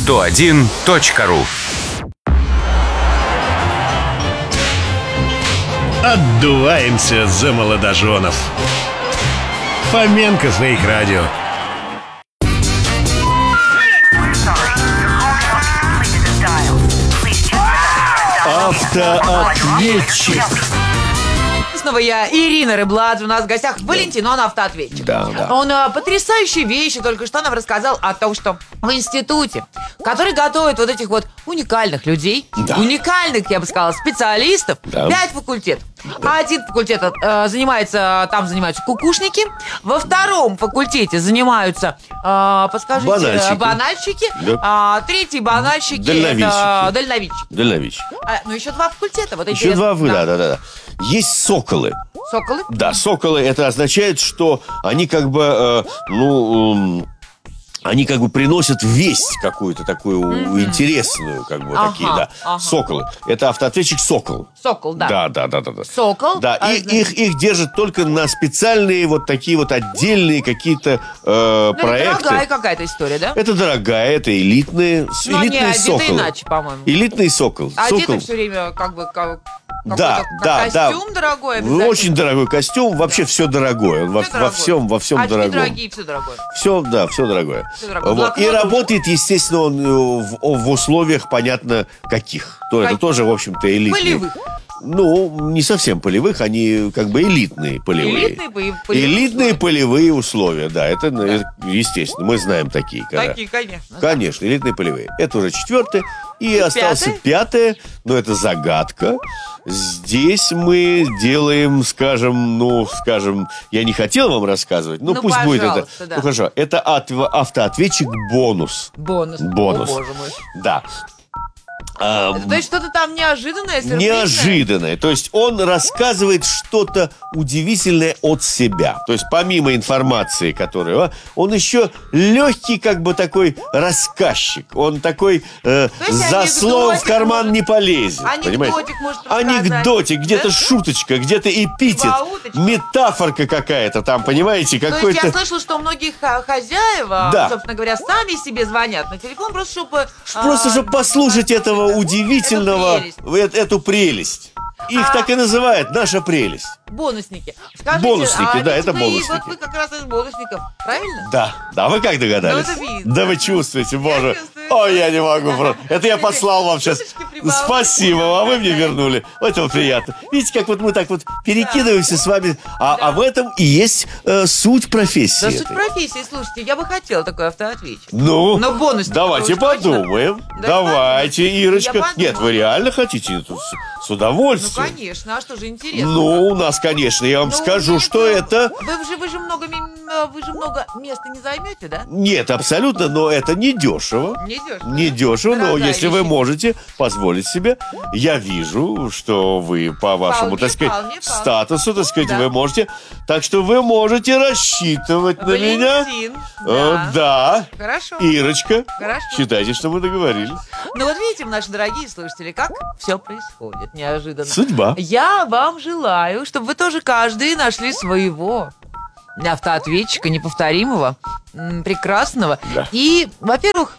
radio101.ru. Отдуваемся за молодоженов. Фоменко Фейк Радио. Автоответчик. Снова я, Ирина Рыбладзе. У нас в гостях Валентин, он автоответчик. Да. Он потрясающие вещи только что нам рассказал о том, что в институте, который готовит вот этих вот уникальных людей, уникальных, я бы сказала, специалистов, 5 факультетов. Один факультет занимаются кукушники. Во втором факультете занимаются, подскажите, банальщики. Третий банальщики. Дальновидчики. Ну, еще 2 факультета. Вот еще 2, да. Есть соколы. Соколы? Да, соколы, это означает, что они как бы, они как бы приносят весть какую-то такую интересную, как бы такие, да. Соколы. Это автоответчик «Сокол». Сокол, да. Да. Сокол. Да, и их держат только на специальные вот такие вот отдельные какие-то проекты. Это дорогая какая-то история, да? Это дорогая, это элитные соколы. Иначе, по-моему. Элитный сокол. Одеты все время как бы... Да. Костюм дорогой обязательно. Очень дорогой костюм, вообще все дорогое. Во всем дорогом. Дорогие, все дорогое. Все дорогое. Вот. И работает, естественно, он в условиях, понятно, каких. Это тоже, в общем-то, элитные. Полевых. Ну, не совсем полевых, они как бы элитные полевые. Элитные полевые условия, да, это естественно, мы знаем такие. Такие, конечно. Конечно, элитные полевые. Это уже 4-е. И остался 5-е, но это загадка. Здесь мы делаем, скажем, я не хотел вам рассказывать, но пусть будет это. Да. Ну, хорошо, это автоответчик «Бонус». Бонус. О, боже мой. Да. То есть что-то там неожиданное, сюрпризное? Неожиданное. То есть он рассказывает что-то удивительное от себя. То есть помимо информации, которую... Он еще легкий как бы такой рассказчик. Он такой за словом в карман не полезет. Анекдотик может рассказать. Анекдотик, где-то шуточка, где-то эпитет. Метафорка какая-то там, понимаете? То есть я слышала, что многие хозяева, собственно говоря, сами себе звонят на телефон, просто чтобы послушать этого удивительного, эту прелесть. Их так и называют, наша прелесть. Бонусники. Скажите, бонусники, да, это бонусники. Вот вы как раз из бонусников, правильно? Да, вы как догадались? Ну, это видно. Да вы чувствуете, боже. Ой, я не могу просто. Это я послал вам сейчас. Спасибо, а вы мне вернули. Это приятно. Видите, как вот мы так вот перекидываемся с вами. А в этом и есть суть профессии. Да, суть профессии, слушайте, я бы хотела такой автоответчик. Но бонусники. Давайте подумаем. Давайте, Ирочка. Нет, вы реально хотите? С удовольствием. Ну, конечно, а что же интересно? Ну, у нас, конечно, я вам скажу, что это... Вы же много места не займете, да? Нет, абсолютно, но это не дешево. Не дешево, но если вы можете позволить себе, я вижу, что вы по вашему, так сказать, статусу, так сказать, вы можете. Так что вы можете рассчитывать на меня. Да. Хорошо. Ирочка, Хорошо. считайте, что мы договорились. Ну вот видите, наши дорогие слушатели, как все происходит неожиданно. Судьба. Я вам желаю, чтобы вы тоже каждый нашли своего автоответчика неповторимого, прекрасного. Да. И, во-первых,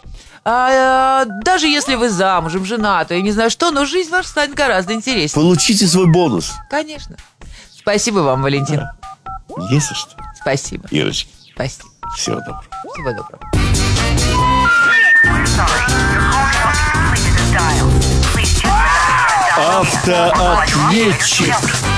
даже если вы замужем, женаты, я не знаю что, но жизнь ваша станет гораздо интереснее. Получите свой бонус. Конечно. Спасибо вам, Валентин. Не за что. Спасибо. Ирочка. Спасибо. Всего доброго. Всего доброго. Автоответчик.